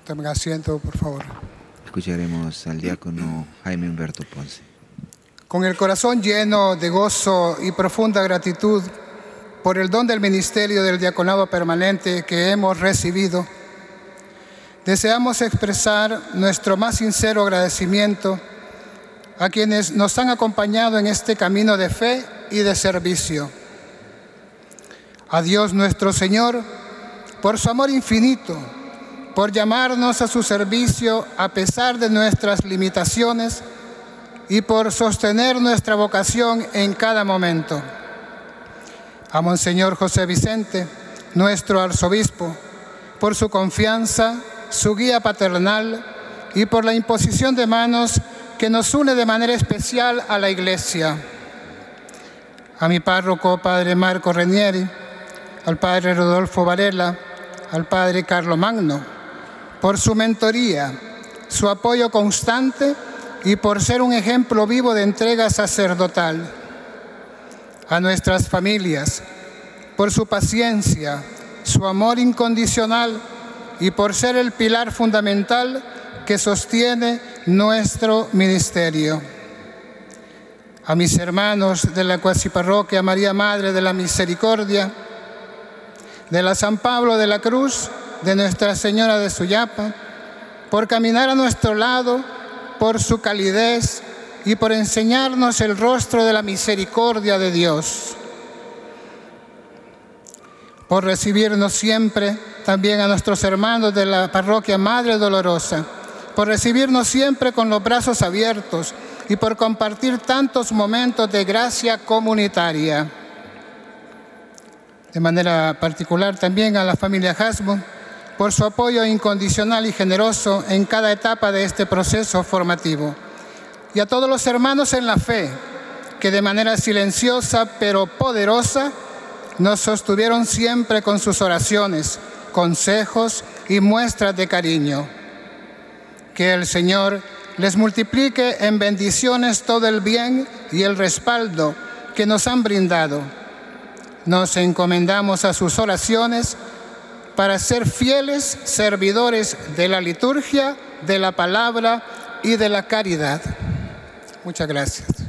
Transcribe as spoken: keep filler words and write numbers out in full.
Tomen asiento, por favor. Escucharemos al diácono Jaime Humberto Ponce. Con el corazón lleno de gozo y profunda gratitud por el don del ministerio del diaconado permanente que hemos recibido, deseamos expresar nuestro más sincero agradecimiento a quienes nos han acompañado en este camino de fe y de servicio. A Dios nuestro Señor, por su amor infinito, por llamarnos a su servicio a pesar de nuestras limitaciones y por sostener nuestra vocación en cada momento. A Monseñor José Vicente, nuestro arzobispo, por su confianza, su guía paternal y por la imposición de manos que nos une de manera especial a la Iglesia. A mi párroco, padre Marco Renieri, al padre Rodolfo Varela, al padre Carlo Magno, por su mentoría, su apoyo constante y por ser un ejemplo vivo de entrega sacerdotal. A nuestras familias, por su paciencia, su amor incondicional y por ser el pilar fundamental que sostiene nuestro ministerio. A mis hermanos de la Cuasiparroquia María Madre de la Misericordia, de la San Pablo de la Cruz, de Nuestra Señora de Suyapa, por caminar a nuestro lado, por su calidez y por enseñarnos el rostro de la misericordia de Dios. Por recibirnos siempre, también a nuestros hermanos de la Parroquia Madre Dolorosa, por recibirnos siempre con los brazos abiertos y por compartir tantos momentos de gracia comunitaria. De manera particular también a la familia Hasbo, por su apoyo incondicional y generoso en cada etapa de este proceso formativo. Y a todos los hermanos en la fe, que de manera silenciosa pero poderosa nos sostuvieron siempre con sus oraciones, consejos y muestras de cariño. Que el Señor les multiplique en bendiciones todo el bien y el respaldo que nos han brindado. Nos encomendamos a sus oraciones para ser fieles servidores de la liturgia, de la palabra y de la caridad. Muchas gracias.